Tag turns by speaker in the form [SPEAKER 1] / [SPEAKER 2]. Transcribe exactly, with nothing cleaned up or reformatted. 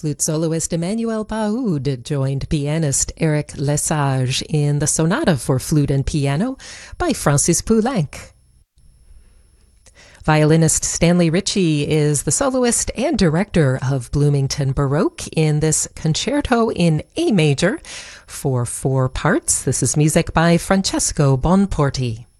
[SPEAKER 1] Flute soloist Emmanuel Baoud joined pianist Eric Lesage in the Sonata for Flute and Piano by Francis Poulenc. Violinist Stanley Ritchie is the soloist and director of Bloomington Baroque in this concerto in A major for four parts. This is music by Francesco Bonporti.